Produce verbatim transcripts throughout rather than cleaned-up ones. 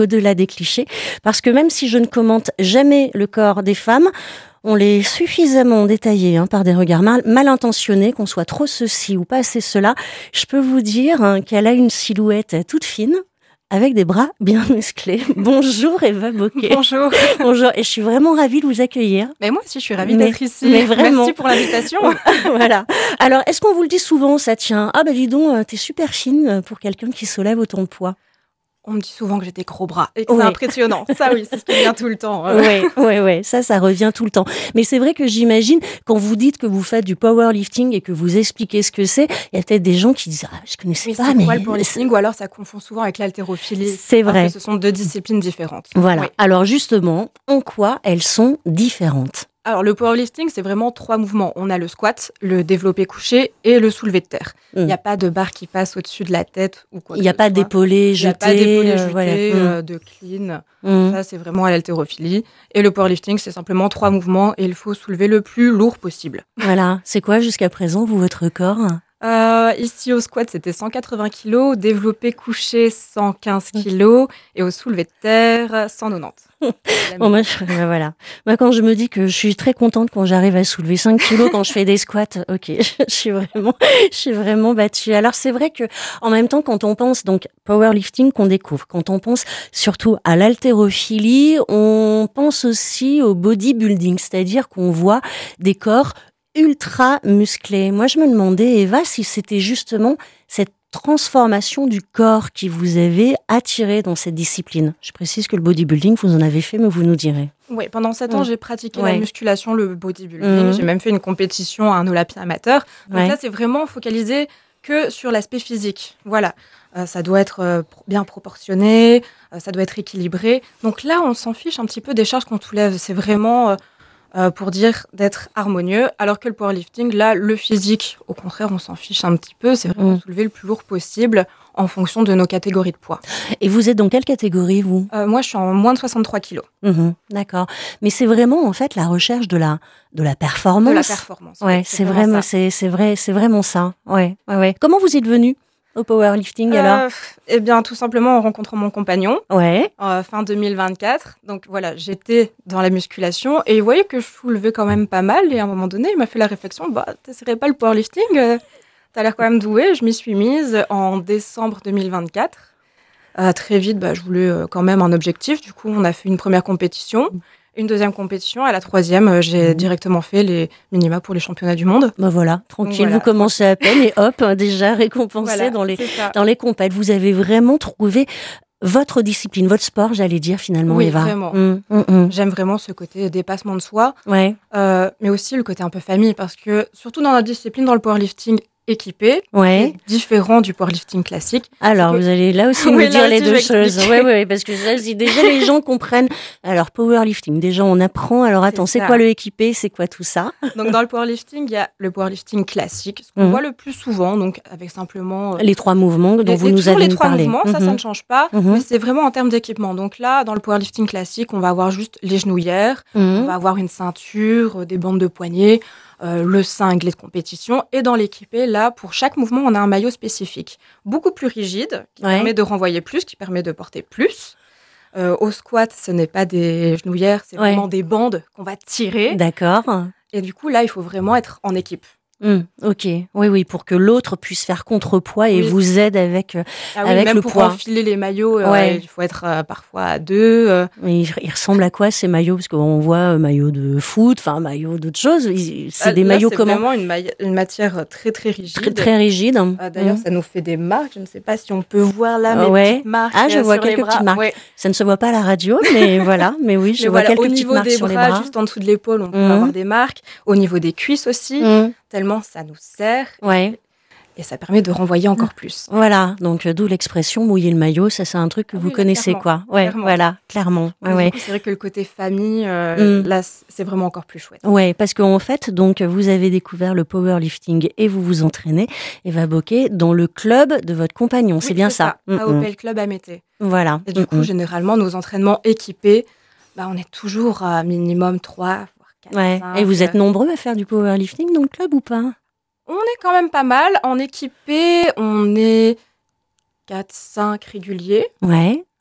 au-delà des clichés, parce que même si je ne commente jamais le corps des femmes, on l'est suffisamment détaillé hein, par des regards mal, mal intentionnés, qu'on soit trop ceci ou pas assez cela. Je peux vous dire hein, qu'elle a une silhouette toute fine, avec des bras bien musclés. Bonjour Eva Bocquet. Bonjour. Bonjour, et je suis vraiment ravie de vous accueillir. Mais moi aussi, je suis ravie mais, d'être ici. Mais vraiment. Merci pour l'invitation. Voilà. Alors, est-ce qu'on vous le dit souvent, ça tient? Ah bah dis donc, t'es super fine pour quelqu'un qui soulève autant de poids. On me dit souvent que j'ai des gros bras et que ouais. c'est impressionnant. Ça, oui, c'est ce qui vient tout le temps. Oui, oui, oui, ça, ça revient tout le temps. Mais c'est vrai que j'imagine, quand vous dites que vous faites du powerlifting et que vous expliquez ce que c'est, il y a peut-être des gens qui disent « Ah, je connaissais oui, pas, c'est mais… » quoi le powerlifting ou alors ça confond souvent avec l'haltérophilie. C'est vrai. Parce que ce sont deux disciplines différentes. Voilà. Oui. Alors justement, en quoi elles sont différentes? Alors, le powerlifting, c'est vraiment trois mouvements. On a le squat, le développé couché et le soulevé de terre. Il mmh. n'y a pas de barre qui passe au-dessus de la tête ou quoi. Il n'y a pas d'épaulé jeté. Il n'y a pas d'épaulé euh, jeté, voilà. euh, de clean. Mmh. Ça, c'est vraiment à l'haltérophilie. Et le powerlifting, c'est simplement trois mouvements et il faut soulever le plus lourd possible. Voilà. C'est quoi jusqu'à présent, vous, votre corps ? Euh, ici, au squat, c'était cent quatre-vingts kilos, développé couché, cent quinze kilos, et au soulevé de terre, cent quatre-vingt-dix. Bon, moi, je, ben voilà. Moi, quand je me dis que je suis très contente quand j'arrive à soulever cinq kilos quand je fais des squats, ok, je suis vraiment, je suis vraiment battue. Alors, c'est vrai que, en même temps, quand on pense, donc, powerlifting qu'on découvre, quand on pense surtout à l'haltérophilie, on pense aussi au bodybuilding, c'est-à-dire qu'on voit des corps ultra musclés. Moi, je me demandais, Eva, si c'était justement cette transformation du corps qui vous avait attiré dans cette discipline. Je précise que le bodybuilding, vous en avez fait, mais vous nous direz. Oui, pendant sept ans, mmh. j'ai pratiqué ouais. la musculation, le bodybuilding. Mmh. J'ai même fait une compétition à un Olympia amateur. Donc ouais. là, c'est vraiment focalisé que sur l'aspect physique. Voilà. Euh, ça doit être euh, bien proportionné, euh, ça doit être équilibré. Donc là, on s'en fiche un petit peu des charges qu'on soulève. C'est vraiment... Euh, Euh, pour dire d'être harmonieux, alors que le powerlifting, là, le physique, au contraire, on s'en fiche un petit peu, c'est vraiment mmh. soulever le plus lourd possible en fonction de nos catégories de poids. Et vous êtes dans quelle catégorie, vous ? euh, Moi, je suis en moins de soixante-trois kilos. Mmh, d'accord. Mais c'est vraiment, en fait, la recherche de la, de la performance. De la performance, ouais, oui, c'est, c'est vraiment, vraiment c'est, c'est, vrai, c'est vraiment ça. Ouais, ouais, ouais. Comment vous êtes venue au powerlifting, alors euh, Eh bien, tout simplement en rencontrant mon compagnon, ouais. euh, fin deux mille vingt-quatre. Donc voilà, j'étais dans la musculation et il voyait que je soulevais quand même pas mal. Et à un moment donné, il m'a fait la réflexion, bah, t'essaierais pas le powerlifting euh, T'as l'air quand même douée. Je m'y suis mise en décembre deux mille vingt-quatre. Euh, très vite, bah, je voulais euh, quand même un objectif. Du coup, on a fait une première compétition. Une deuxième compétition, à la troisième, euh, j'ai mmh. directement fait les minima pour les championnats du monde. Ben voilà, tranquille, voilà. Vous commencez à peine et hop, hein, déjà récompensé voilà, dans les dans les compètes. Vous avez vraiment trouvé votre discipline, votre sport, j'allais dire finalement, oui, Eva. Oui, vraiment. Mmh, mmh, mmh. J'aime vraiment ce côté dépassement de soi, ouais. euh, mais aussi le côté un peu famille, parce que surtout dans notre discipline, dans le powerlifting équipé, ouais. différent du powerlifting classique. Alors, que... vous allez là aussi oui, nous dire là les aussi, deux choses. Oui, oui, ouais, parce que ça, si déjà les gens comprennent. Alors, powerlifting, déjà on apprend. Alors, attends, c'est, c'est quoi le équipé? C'est quoi tout ça? Donc, dans le powerlifting, il y a le powerlifting classique, ce qu'on mmh. voit le plus souvent, donc avec simplement... Euh, les trois mouvements dont les, vous les, nous avez les trois parlé. mouvements, mmh. ça, ça ne change pas, mmh. mais c'est vraiment en termes d'équipement. Donc là, dans le powerlifting classique, on va avoir juste les genouillères, mmh. on va avoir une ceinture, des bandes de poignets, Euh, le cinglé de compétition. Et dans l'équipé, là, pour chaque mouvement, on a un maillot spécifique. Beaucoup plus rigide, qui ouais. permet de renvoyer plus, qui permet de porter plus. Euh, au squat, ce n'est pas des genouillères, c'est ouais. vraiment des bandes qu'on va tirer. D'accord. Et du coup, là, il faut vraiment être en équipe. Mmh, ok, oui, oui, pour que l'autre puisse faire contrepoids et oui. vous aide avec, euh, ah oui, avec même le pour poids. Pour enfiler les maillots, ouais. euh, il faut être euh, parfois à deux. Euh. Mais ils, ils ressemblent à quoi ces maillots? Parce qu'on voit euh, maillots de foot, enfin maillots d'autres choses. Ils, c'est ah, des là, maillots c'est comment? C'est vraiment une, maille, une matière très très rigide. Très, très rigide. Euh, d'ailleurs, mmh. ça nous fait des marques. Je ne sais pas si on peut voir là mes ouais. petites marques. Ah, je euh, vois sur quelques les bras. petites marques. Ouais. Ça ne se voit pas à la radio, mais voilà. Mais oui, je mais vois voilà, quelques petites marques sur bras, les bras. Juste en dessous de l'épaule, on peut mmh. avoir des marques. Au niveau des cuisses aussi. Mmh. Tellement ça nous sert. Ouais. Et ça permet de renvoyer encore plus. Voilà, donc euh, d'où l'expression mouiller le maillot, ça c'est un truc que ah vous oui, connaissez quoi. Ouais, clairement. Voilà, clairement. Ouais, ouais. Du coup, c'est vrai que le côté famille, euh, mm. là, c'est vraiment encore plus chouette. Ouais, parce qu'en fait, donc vous avez découvert le powerlifting et vous vous entraînez, Eva Bocquet, dans le club de votre compagnon, oui, c'est bien c'est ça. ça. A O P L Club à Mété. Voilà. Et du mm-hmm. coup, généralement, nos entraînements équipés, bah, on est toujours à minimum trois, voire quatre, ouais. cinq. Et vous êtes nombreux à faire du powerlifting dans le club ou pas? On est quand même pas mal. En équipé, on est quatre cinq réguliers. Ouais.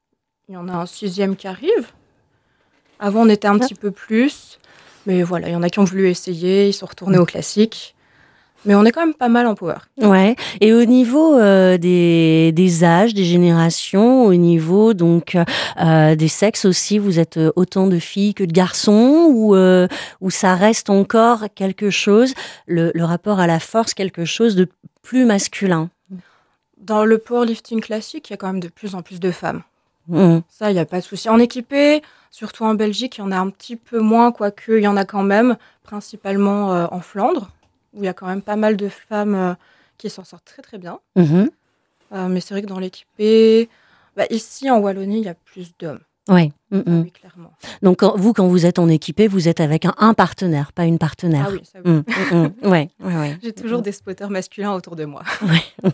il y en a un sixième qui arrive. Avant, on était un ah. petit peu plus. Mais voilà, il y en a qui ont voulu essayer, ils sont retournés au classique. Mais on est quand même pas mal en power. Ouais. Et au niveau euh, des, des âges, des générations, au niveau donc euh, des sexes aussi, vous êtes autant de filles que de garçons, ou euh, où ça reste encore quelque chose, le, le rapport à la force, quelque chose de plus masculin. Dans le powerlifting classique, il y a quand même de plus en plus de femmes. Mmh. Ça, il n'y a pas de souci. En équipé, surtout en Belgique, il y en a un petit peu moins, quoique il y en a quand même, principalement euh, en Flandre, où il y a quand même pas mal de femmes euh, qui s'en sortent très très bien. Mmh. Euh, mais c'est vrai que dans l'équipé, bah, ici en Wallonie, il y a plus d'hommes. Ouais. Mmh. Ah oui, clairement. Donc quand, vous, quand vous êtes en équipé, vous êtes avec un, un partenaire, pas une partenaire. Ah oui, ça oui. Mmh. Mmh. Ouais, ouais, ouais. J'ai toujours mmh. des spotters masculins autour de moi. Ouais.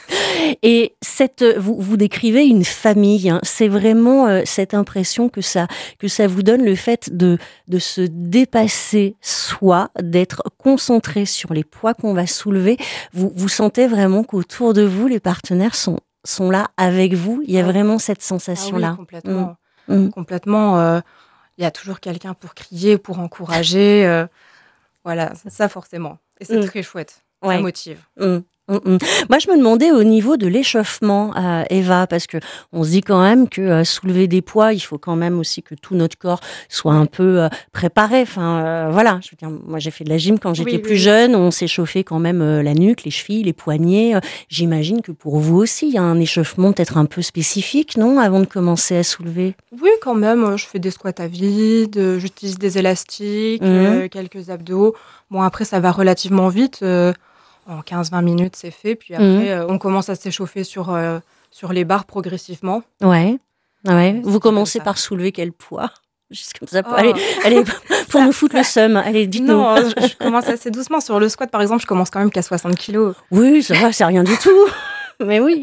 Et cette, vous, vous décrivez une famille, hein. C'est vraiment euh, cette impression que ça, que ça vous donne, le fait de, de se dépasser soi, d'être concentré sur les poids qu'on va soulever. Vous, vous sentez vraiment qu'autour de vous, les partenaires sont, sont là avec vous. Il y a ah, vraiment cette sensation-là. Ah oui, complètement. Mmh. Mmh. Complètement. Euh, il y a toujours quelqu'un pour crier, pour encourager. Euh, voilà, ça forcément. Et c'est mmh. très chouette. Ça ouais. motive. Mmh. Mmh. Moi, je me demandais au niveau de l'échauffement, euh, Eva, parce que on se dit quand même que euh, soulever des poids, il faut quand même aussi que tout notre corps soit un peu euh, préparé. Enfin, euh, voilà. Je veux dire, moi, j'ai fait de la gym quand j'étais oui, plus oui. jeune. On s'échauffait quand même euh, la nuque, les chevilles, les poignets. Euh, j'imagine que pour vous aussi, il y a un échauffement peut-être un peu spécifique, non, avant de commencer à soulever. Oui, quand même. Je fais des squats à vide. J'utilise des élastiques, mmh. euh, quelques abdos. Bon, après, ça va relativement vite. Euh, En quinze vingt minutes, c'est fait. Puis après, mmh. euh, on commence à s'échauffer sur, euh, sur les barres progressivement. Ouais. ouais. Vous commencez par soulever quel poids? Juste comme ça. Pour, oh. allez, allez, pour ça, nous foutre ça... le seum. Allez, dites-nous. Non, je, je commence assez doucement. Sur le squat, par exemple, je commence quand même qu'à soixante kilos. Oui, ça va, c'est rien du tout. Mais oui.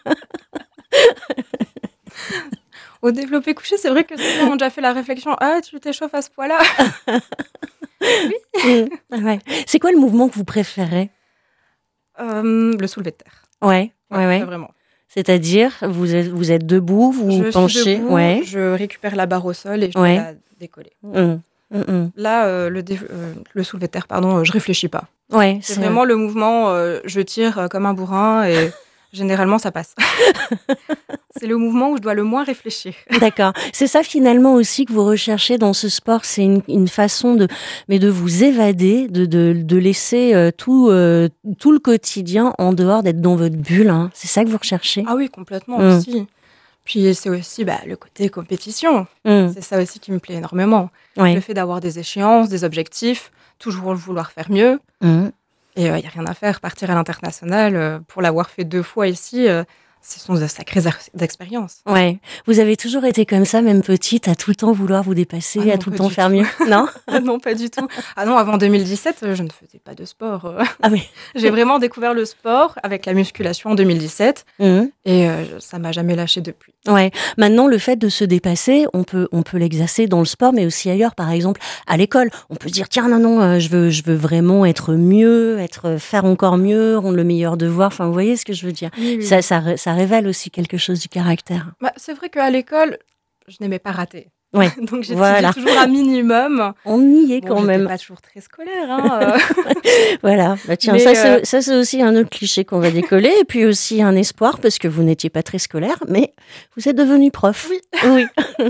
Au développé couché, c'est vrai que certains ont déjà fait la réflexion. Ah, tu t'échauffes à ce poids-là. Oui. Mmh. Ouais. C'est quoi le mouvement que vous préférez? Euh, le soulevé de terre. Ouais, ouais, ouais. ouais. Vraiment. C'est-à-dire, vous êtes, vous êtes debout, vous je penchez. Suis debout, ouais. Je récupère la barre au sol et je ouais. vais la décoller. Mmh. Mmh. Là, euh, le, dé- euh, le soulevé de terre, pardon, euh, je réfléchis pas. Ouais, c'est, c'est vraiment le mouvement, euh, je tire euh, comme un bourrin et généralement ça passe. C'est le mouvement où je dois le moins réfléchir. D'accord. C'est ça finalement aussi que vous recherchez dans ce sport, c'est une, une façon de, mais de vous évader, de, de, de laisser euh, tout, euh, tout le quotidien en dehors, d'être dans votre bulle. Hein. C'est ça que vous recherchez? Ah oui, complètement mmh. aussi. Puis c'est aussi bah, le côté compétition. Mmh. C'est ça aussi qui me plaît énormément. Ouais. Le fait d'avoir des échéances, des objectifs, toujours vouloir faire mieux. Mmh. Et il euh, n'y a rien à faire. Partir à l'international, euh, pour l'avoir fait deux fois ici, euh, ce sont de sacrées expériences. Ouais. Vous avez toujours été comme ça, même petite, à tout le temps vouloir vous dépasser, ah non, à tout le temps faire tout. mieux. Non? Ah non, pas du tout. Ah non, avant deux mille dix-sept, je ne faisais pas de sport. Ah oui. J'ai vraiment découvert le sport avec la musculation en deux mille dix-sept. Mmh. Et euh, ça m'a jamais lâché depuis. Ouais. Maintenant, le fait de se dépasser, on peut, on peut l'exercer dans le sport, mais aussi ailleurs. Par exemple, à l'école, on peut se dire tiens, non, non, euh, je veux, je veux vraiment être mieux, être, faire encore mieux, rendre le meilleur devoir. Enfin, vous voyez ce que je veux dire? Oui, oui. Ça, ça, ça révèle aussi quelque chose du caractère. Bah, c'est vrai qu'à l'école, je n'aimais pas rater. Ouais. Donc j'ai voilà. toujours un minimum. On y est bon, quand même. Pas toujours très scolaire. Hein. Voilà. Bah tiens, ça, euh... c'est, ça c'est aussi un autre cliché qu'on va décoller, et puis aussi un espoir parce que vous n'étiez pas très scolaire, mais vous êtes devenu prof. Oui. Oui.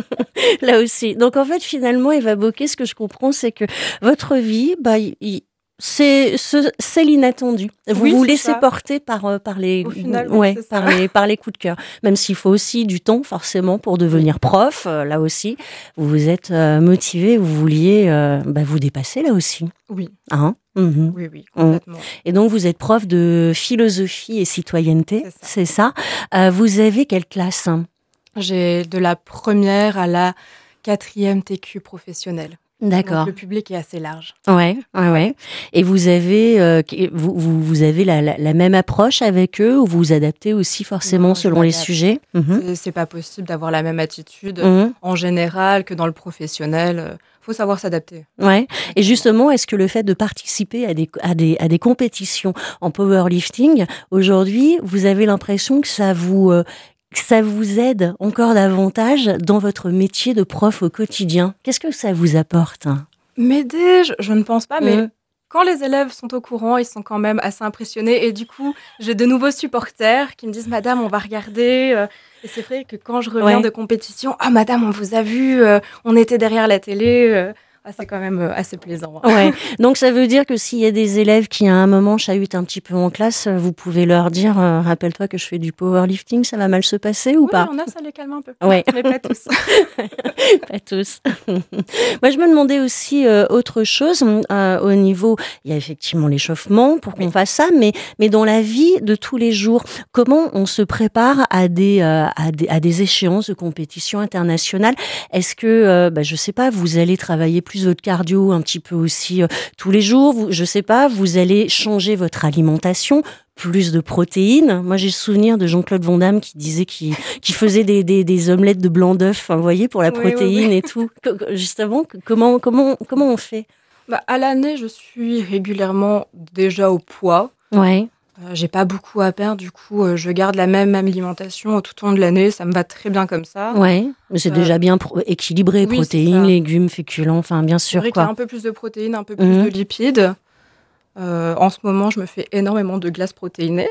Là aussi. Donc en fait, finalement, Eva Bocquet, ce que je comprends, c'est que votre vie, bah, il C'est, ce, c'est l'inattendu. Vous oui, vous laissez ça. porter par, par, les, Au final, ouais, oui, par, les, par les coups de cœur. Même s'il faut aussi du temps, forcément, pour devenir prof. Euh, là aussi, vous vous êtes euh, motivé, vous vouliez euh, bah, vous dépasser là aussi. Oui. Hein mmh. Oui, oui, complètement. Et donc, vous êtes prof de philosophie et citoyenneté, c'est ça, c'est ça. Euh, vous avez quelle classe? J'ai de la première à la quatrième T Q professionnelle. D'accord. Donc, le public est assez large. Ouais, ouais, ouais. Et vous avez, euh, vous, vous, vous avez la, la, la même approche avec eux ou vous vous adaptez aussi forcément non, selon les sujets? Mmh. C'est, c'est pas possible d'avoir la même attitude mmh. en général que dans le professionnel. Faut savoir s'adapter. Ouais. Et justement, est-ce que le fait de participer à des, à des, à des compétitions en powerlifting, aujourd'hui, vous avez l'impression que ça vous, euh, ça vous aide encore davantage dans votre métier de prof au quotidien? Qu'est-ce que ça vous apporte? M'aider, je, je ne pense pas, mais mmh. quand les élèves sont au courant, ils sont quand même assez impressionnés. Et du coup, j'ai de nouveaux supporters qui me disent « Madame, on va regarder ». Et c'est vrai que quand je reviens ouais. de compétition, « Ah, madame, on vous a vu, euh, on était derrière la télé euh. ». Ah, c'est quand même assez plaisant. Ouais. Donc, ça veut dire que s'il y a des élèves qui, à un moment, chahutent un petit peu en classe, vous pouvez leur dire euh, « Rappelle-toi que je fais du powerlifting, ça va mal se passer ou oui, pas ?» Oui, il y en a, ça les calme un peu. Ouais. Mais pas tous. Pas tous. Moi, je me demandais aussi euh, autre chose. Euh, au niveau, il y a effectivement l'échauffement pour qu'on oui. fasse ça, mais, mais dans la vie de tous les jours, comment on se prépare à des, euh, à des, à des échéances de compétition internationale? Est-ce que, euh, bah, je sais pas, vous allez travailler plus votre cardio un petit peu aussi euh, tous les jours, vous, je sais pas, vous allez changer votre alimentation, plus de protéines. Moi, j'ai le souvenir de Jean-Claude Van Damme qui disait qu'il, qu'il faisait des, des, des omelettes de blanc d'œuf, hein, vous voyez, pour la oui, protéine oui, oui. et tout. Justement, comment, comment, comment on fait? Bah, à l'année, je suis régulièrement déjà au poids. Ouais. Euh, j'ai pas beaucoup à perdre, du coup, euh, je garde la même alimentation tout au long de l'année. Ça me va très bien comme ça. Ouais, mais c'est euh, déjà bien pro- équilibré, oui, protéines, légumes, féculents, enfin bien sûr. C'est vrai quoi. qu'il y a un peu plus de protéines, un peu plus mmh. de lipides. Euh, en ce moment, je me fais énormément de glaces protéinées.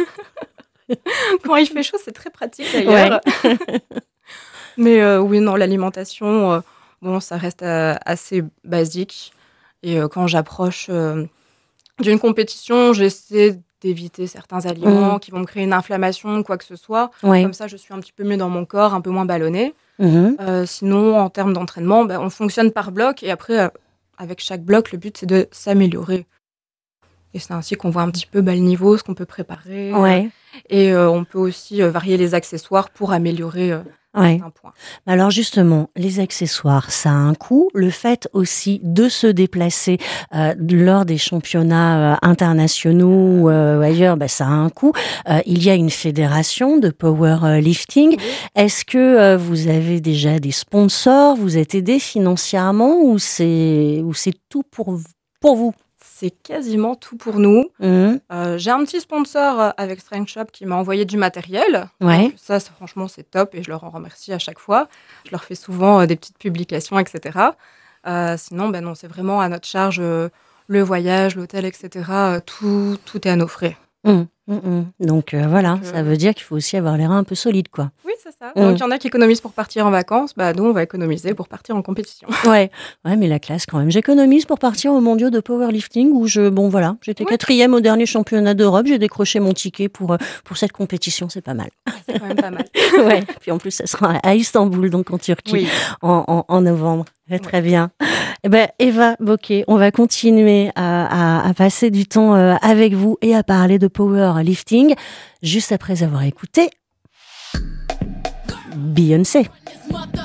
Quand il fait chaud, c'est très pratique d'ailleurs. Ouais. Mais euh, oui, non, l'alimentation, euh, bon, ça reste euh, assez basique. Et euh, quand j'approche euh, d'une compétition, j'essaie d'éviter certains aliments mmh. qui vont me créer une inflammation ou quoi que ce soit. Ouais. Comme ça, je suis un petit peu mieux dans mon corps, un peu moins ballonnée. Mmh. Euh, sinon, en termes d'entraînement, ben, on fonctionne par bloc. Et après, euh, avec chaque bloc, le but, c'est de s'améliorer. Et c'est ainsi qu'on voit un petit peu bah, le niveau, ce qu'on peut préparer. Ouais. Et euh, on peut aussi euh, varier les accessoires pour améliorer euh, ouais. un point. Alors justement, les accessoires, ça a un coût. Le fait aussi de se déplacer euh, lors des championnats euh, internationaux ou euh, ailleurs, bah, ça a un coût. Euh, il y a une fédération de powerlifting. Oui. Est-ce que euh, vous avez déjà des sponsors? Vous êtes aidé financièrement ou c'est, ou c'est tout pour, pour vous? C'est quasiment tout pour nous. Mmh. Euh, j'ai un petit sponsor avec Strength Shop qui m'a envoyé du matériel. Ouais. Donc ça, ça, franchement, c'est top et je leur en remercie à chaque fois. Je leur fais souvent euh, des petites publications, et cetera. Euh, sinon, ben non, c'est vraiment à notre charge euh, le voyage, l'hôtel, et cetera. Euh, tout, tout est à nos frais. Mmh. Mmh. Donc euh, voilà, Donc, euh... ça veut dire qu'il faut aussi avoir les reins un peu solides, quoi. Oui, c'est ça. Mmh. Donc il y en a qui économisent pour partir en vacances, bah nous on va économiser pour partir en compétition. Ouais, ouais, mais la classe quand même. J'économise pour partir aux mondiaux de powerlifting où je, bon voilà, j'étais ouais. quatrième au dernier championnat d'Europe, j'ai décroché mon ticket pour pour cette compétition, c'est pas mal. C'est quand même pas mal. Ouais. Puis en plus ça sera à Istanbul, donc en Turquie, oui. en, en, en novembre. Ouais. Très bien. Eh ben, Eva Bocquet, on va continuer à, à, à passer du temps euh, avec vous et à parler de powerlifting juste après avoir écouté Beyoncé.